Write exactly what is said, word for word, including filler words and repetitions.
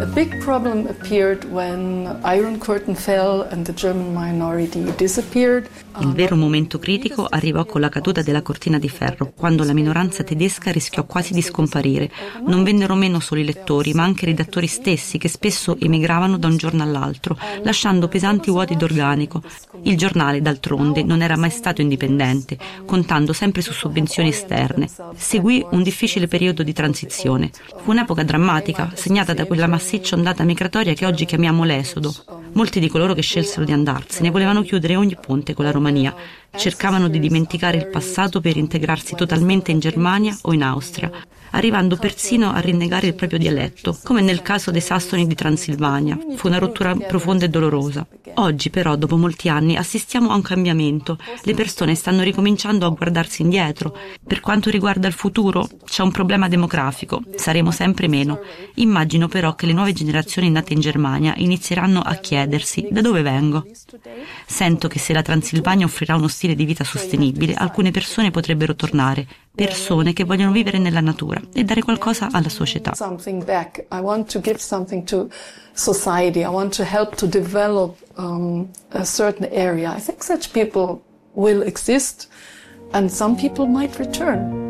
The big problem appeared when Iron Curtain fell and the German minority disappeared. Il vero momento critico arrivò con la caduta della cortina di ferro, quando la minoranza tedesca rischiò quasi di scomparire. Non vennero meno solo i lettori, ma anche i redattori stessi, che spesso emigravano da un giorno all'altro, lasciando pesanti vuoti d'organico. Il giornale, d'altronde, non era mai stato indipendente, contando sempre su sovvenzioni esterne. Seguì un difficile periodo di transizione. Fu un'epoca drammatica, segnata da quella massiccia ondata migratoria che oggi chiamiamo l'esodo. Molti di coloro che scelsero di andarsene volevano chiudere ogni ponte con la Romania, cercavano di dimenticare il passato per integrarsi totalmente in Germania o in Austria, arrivando persino a rinnegare il proprio dialetto, come nel caso dei sassoni di Transilvania. Fu una rottura profonda e dolorosa. Oggi però, dopo molti anni, assistiamo a un cambiamento. Le persone stanno ricominciando a guardarsi indietro. Per quanto riguarda il futuro, c'è un problema demografico. Saremo sempre meno. Immagino però che le nuove generazioni nate in Germania inizieranno a chiedersi: da dove vengo? Sento che se la Transilvania offrirà uno stile di vita sostenibile, alcune persone potrebbero tornare, persone che vogliono vivere nella natura e dare qualcosa alla società. I want to give something to society. I want to help to develop um, a certain area. I think such people will exist and some people might return.